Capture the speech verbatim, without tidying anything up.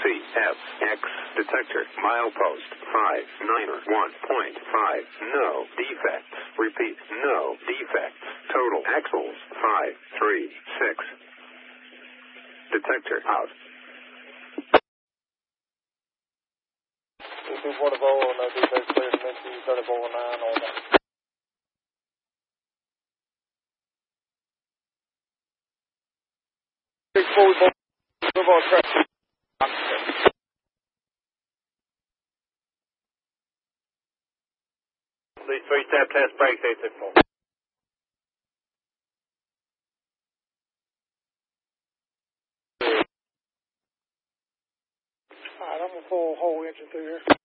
F, X, detector, milepost, five, niner, one point five, no defects. Repeat, no defects. Total axles, five, three, six. Detector out. two forty-four, no defects clear to Minty, thirty-four nine on that. six forty-four, move on track. These three step test brakes, eight six four. Alright, I'm gonna pull a whole engine through here.